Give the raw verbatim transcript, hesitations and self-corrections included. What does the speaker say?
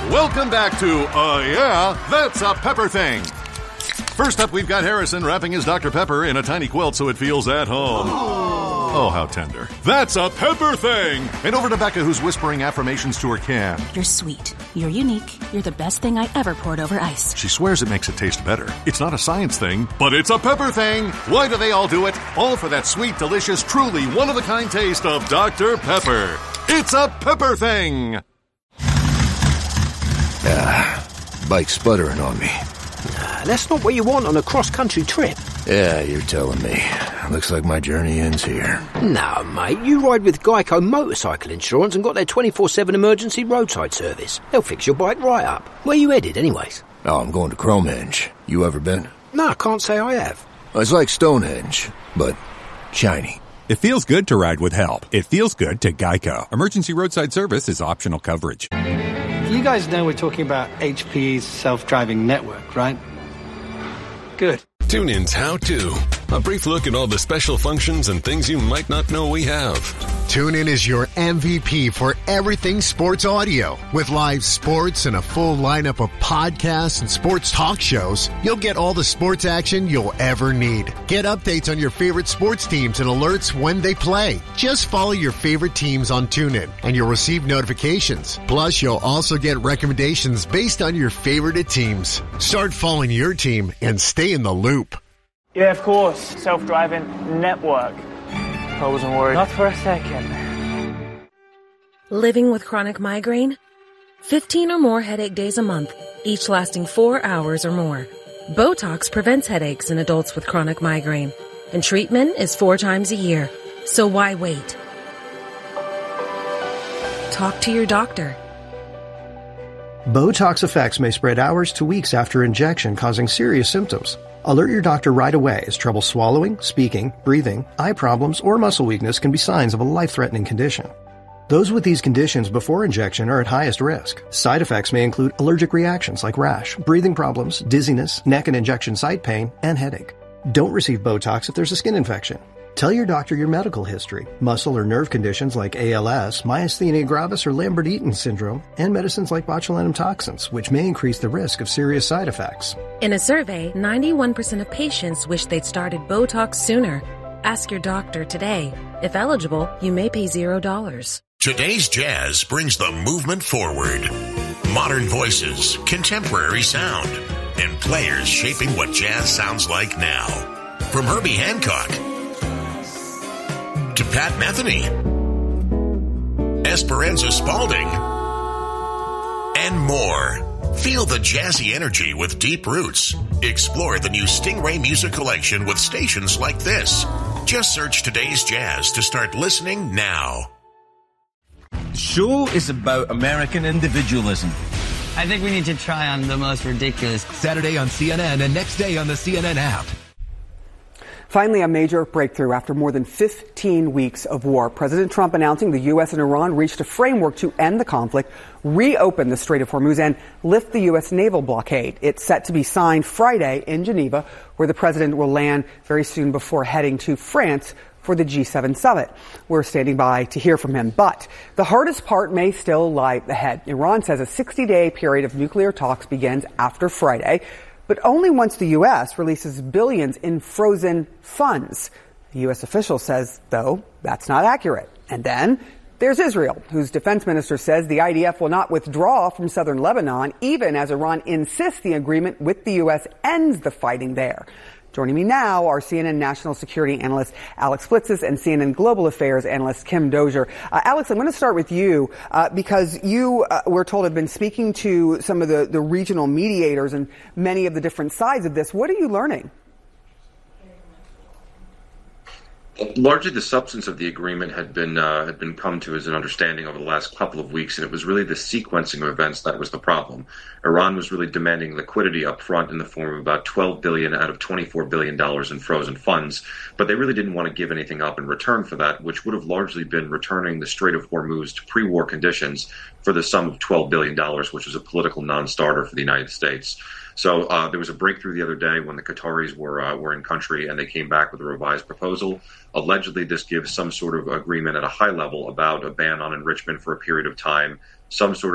Welcome back to, uh, yeah, That's a Pepper Thing. First up, we've got Harrison wrapping his Doctor Pepper in a tiny quilt so it feels at home. Oh, how tender. That's a Pepper Thing! And over to Becca, who's whispering affirmations to her can. You're sweet. You're unique. You're the best thing I ever poured over ice. She swears it makes it taste better. It's not a science thing, but it's a Pepper Thing! Why do they all do it? All for that sweet, delicious, truly one-of-a-kind taste of Doctor Pepper. It's a Pepper Thing! Ah, bike's sputtering on me. Nah, that's not what you want on a cross-country trip. Yeah, you're telling me. Looks like my journey ends here. No, mate, you ride with Geico Motorcycle Insurance and got their twenty-four seven emergency roadside service. They'll fix your bike right up. Where you headed, anyways? Oh, I'm going to Cromehenge. You ever been? No, I can't say I have. It's like Stonehenge, but shiny. It feels good to ride with help. It feels good to Geico. Emergency roadside service is optional coverage. You guys know we're talking about H P E's self-driving network, right? Good. TuneIn's How To. A brief look at all the special functions and things you might not know we have. TuneIn is your M V P for everything sports audio. With live sports and a full lineup of podcasts and sports talk shows, you'll get all the sports action you'll ever need. Get updates on your favorite sports teams and alerts when they play. Just follow your favorite teams on TuneIn and you'll receive notifications. Plus, you'll also get recommendations based on your favorite teams. Start following your team and stay in the loop. Yeah, of course. Self-driving network. I wasn't worried. Not for a second. Living with chronic migraine? fifteen or more headache days a month, each lasting four hours or more. Botox prevents headaches in adults with chronic migraine, and treatment is four times a year. So why wait? Talk to your doctor. Botox effects may spread hours to weeks after injection, causing serious symptoms. Alert your doctor right away, as trouble swallowing, speaking, breathing, eye problems, or muscle weakness can be signs of a life-threatening condition. Those with these conditions before injection are at highest risk. Side effects may include allergic reactions like rash, breathing problems, dizziness, neck and injection site pain, and headache. Don't receive Botox if there's a skin infection. Tell your doctor your medical history, muscle or nerve conditions like A L S, myasthenia gravis or Lambert-Eaton syndrome, and medicines like botulinum toxins, which may increase the risk of serious side effects. In a survey, ninety-one percent of patients wish they'd started Botox sooner. Ask your doctor today. If eligible, you may pay zero dollars. Today's jazz brings the movement forward. Modern voices, contemporary sound, and players shaping what jazz sounds like now. From Herbie Hancock to Pat Metheny, Esperanza Spalding, and more. Feel the jazzy energy with deep roots. Explore the new Stingray Music Collection with stations like this. Just search Today's Jazz to start listening now. The show is about American individualism. I think we need to try on the most ridiculous. Saturday on C N N and next day on the C N N app. Finally, a major breakthrough after more than fifteen weeks of war. President Trump announcing the U S and Iran reached a framework to end the conflict, reopen the Strait of Hormuz, and lift the U S naval blockade. It's set to be signed Friday in Geneva, where the president will land very soon before heading to France for the G seven summit. We're standing by to hear from him. But the hardest part may still lie ahead. Iran says a sixty-day period of nuclear talks begins after Friday, but only once the U S releases billions in frozen funds. The U S official says, though, that's not accurate. And then there's Israel, whose defense minister says the I D F will not withdraw from southern Lebanon, even as Iran insists the agreement with the U S ends the fighting there. Joining me now are C N N national security analyst Alex Blitzis and C N N global affairs analyst Kim Dozier. Uh, Alex, I'm going to start with you uh, because you, uh, we're told, have been speaking to some of the, the regional mediators and many of the different sides of this. What are you learning? Largely, the substance of the agreement had been uh, had been come to as an understanding over the last couple of weeks, and it was really the sequencing of events that was the problem. Iran was really demanding liquidity up front in the form of about twelve billion dollars out of twenty-four billion dollars in frozen funds, but they really didn't want to give anything up in return for that, which would have largely been returning the Strait of Hormuz to pre-war conditions for the sum of twelve billion dollars, which was a political non-starter for the United States. So uh, there was a breakthrough the other day when the Qataris were uh, were in country, and they came back with a revised proposal. Allegedly, this gives some sort of agreement at a high level about a ban on enrichment for a period of time, some sort of